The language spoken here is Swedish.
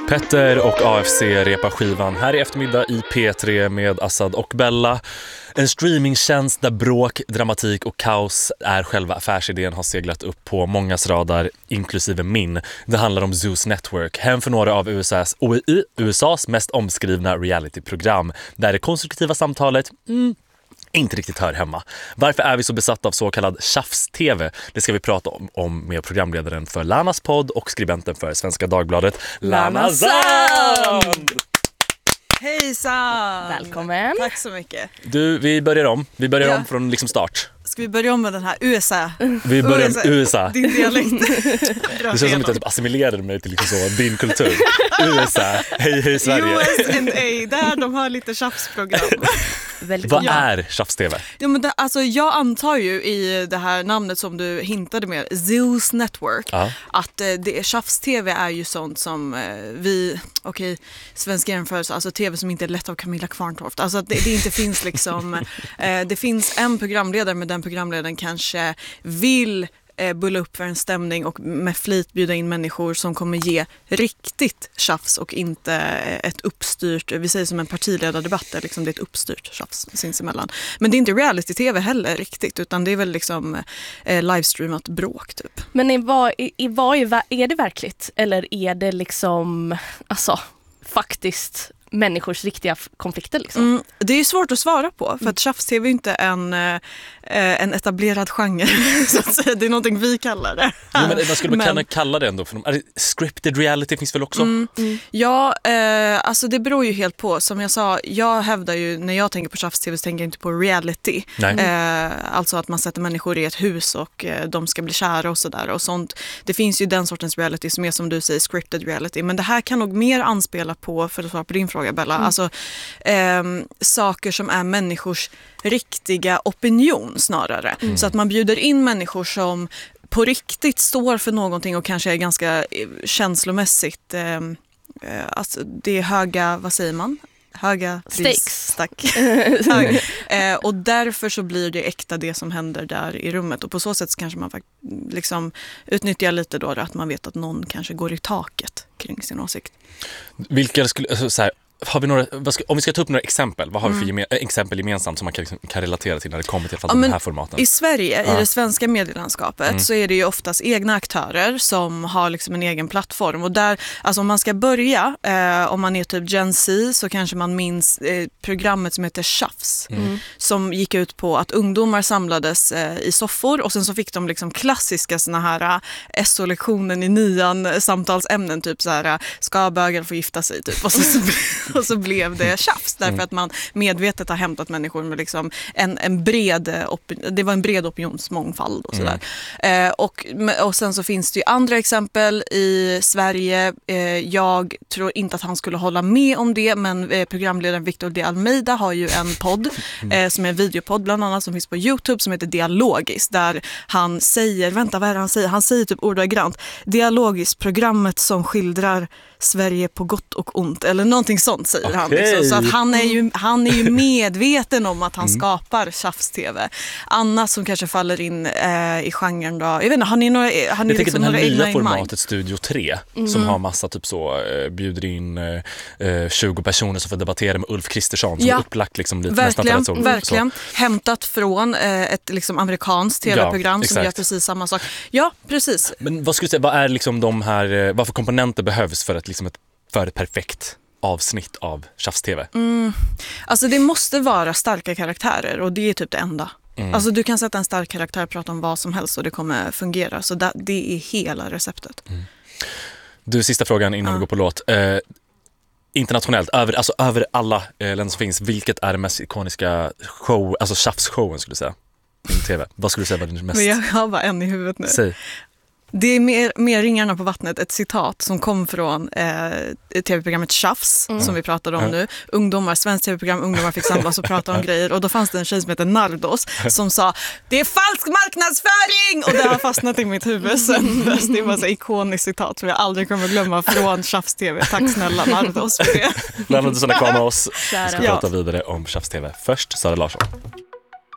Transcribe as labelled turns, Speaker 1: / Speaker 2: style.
Speaker 1: Petter och AFC repar skivan här i eftermiddag i P3 med Assad och Bella. En streamingtjänst där bråk, dramatik och kaos är själva affärsidén har seglat upp på mångas radar, inklusive min. Det handlar om Zeus Network, hem för några av USAs mest omskrivna realityprogram, där det konstruktiva samtalet inte riktigt hör hemma. Varför är vi så besatta av så kallad tjafs-tv? Det ska vi prata om med programledaren för Lanas podd och skribenten för Svenska Dagbladet, Lana Zand!
Speaker 2: Hejsan!
Speaker 3: Välkommen.
Speaker 2: Tack så mycket.
Speaker 1: Du, vi börjar om. Vi börjar om från liksom start.
Speaker 2: Ska vi börja om med den här USA?
Speaker 1: Vi börjar med USA.
Speaker 2: Din dialekt.
Speaker 1: Det känns som att jag typ assimilerade mig till liksom så, din kultur. USA, hej Sverige.
Speaker 2: USA, där de har lite tjafsprogram.
Speaker 1: Vad är tjafs-tv?
Speaker 2: Ja, men alltså, jag antar ju i det här namnet som du hintade med, Zeus Network, att tjafs-tv är ju sånt som svenska jämförelser, alltså tv som inte är lätt av Camilla Kvarntorp. Alltså att det inte finns liksom, det finns en programledare, men den programledaren kanske vill bulla upp för en stämning och med flit bjuda in människor som kommer ge riktigt tjafs och inte ett uppstyrt, vi säger som en partiledardebatt, liksom det är ett uppstyrt tjafs sinsemellan. Men det är inte reality-tv heller riktigt, utan det är väl liksom livestreamat bråk typ.
Speaker 3: Men är det verkligt? Eller är det liksom, alltså, faktiskt människors riktiga konflikter liksom?
Speaker 2: Det är svårt att svara på, för att tjafs-tv är inte en etablerad genre. Så att säga. Det är någonting vi kallar det.
Speaker 1: Jo, men man skulle kunna kalla det ändå. För scripted reality finns väl också?
Speaker 2: Ja, alltså det beror ju helt på. Som jag sa, jag hävdar ju, när jag tänker på tjafs-tv så tänker jag inte på reality. Alltså att man sätter människor i ett hus och de ska bli kära och sådär och sånt. Det finns ju den sortens reality som är, som du säger, scripted reality. Men det här kan nog mer anspela på, för att svara på din fråga Bella, alltså saker som är människors riktiga opinion snarare. Så att man bjuder in människor som på riktigt står för någonting och kanske är ganska känslomässigt, alltså det är höga, vad säger man? Höga
Speaker 3: stakes.
Speaker 2: Tack. Och därför så blir det äkta det som händer där i rummet. Och på så sätt så kanske man liksom utnyttjar lite då att man vet att någon kanske går i taket kring sin åsikt.
Speaker 1: Vilka skulle, alltså, så här, har vi några, om vi ska ta upp några exempel, vad har vi för exempel gemensamt som man kan relatera till när det kommer till de här formaten?
Speaker 2: I Sverige, i det svenska medielandskapet, så är det ju oftast egna aktörer som har liksom en egen plattform. Och där, alltså om man ska börja, om man är typ Gen Z, så kanske man minns programmet som heter Tjafs, som gick ut på att ungdomar samlades i soffor och sen så fick de liksom klassiska såna här SO-lektionen i 9:an samtalsämnen, typ så här, ska bögar få gifta sig typ, och så blev det tjafs därför att man medvetet har hämtat människor med liksom det var en bred opinionsmångfald och sådär. Och sen så finns det ju andra exempel i Sverige. Jag tror inte att han skulle hålla med om det, men programledaren Victor de Almeida har ju en podd som är en videopodd bland annat som finns på YouTube som heter Dialogiskt, där han säger, vad är det han säger? Han säger typ ordagrant, Dialogiskt, programmet som skildrar Sverige på gott och ont, eller någonting sånt säger han liksom. Så att han är ju medveten om att han skapar tjafs-tv. Annat som kanske faller in i genren då, jag vet inte, han är liksom några egna
Speaker 1: nya formatet Studio 3 som har massa typ så bjuder in 20 personer som får debattera med Ulf Kristersson som är upplagt liksom lite
Speaker 2: verkligen hämtat från ett liksom amerikanskt tv-program som gör precis samma sak. Ja, precis.
Speaker 1: Men vad skulle du säga, vad är liksom de här, vad för komponenter behövs för ett perfekt avsnitt av tjafs-tv?
Speaker 2: Alltså det måste vara starka karaktärer och det är typ det enda. Alltså du kan sätta en stark karaktär och prata om vad som helst och det kommer fungera. Så det är hela receptet.
Speaker 1: Du, sista frågan innan vi går på låt. Internationellt, över alla länder som finns, vilket är det mest ikoniska tjafs-showen skulle du säga? Inom tv. Vad skulle du säga var det mest?
Speaker 2: Men jag har bara en i huvudet nu.
Speaker 1: Säg.
Speaker 2: Det är mer Ringarna på vattnet, ett citat som kom från tv-programmet Tjafs som vi pratade om nu. Svenskt tv-program, ungdomar fick samlas och prata om grejer. Och då fanns det en tjej som heter Nardos som sa, det är falsk marknadsföring! Och det har fastnat i mitt huvud sen. Det var så ikoniskt citat som jag aldrig kommer glömma från Tjafs-tv. Tack snälla Nardos för det.
Speaker 1: Lämna inte sådana kvar med oss. Vi ska prata vidare om Tjafs-tv. Först Sara Larsson.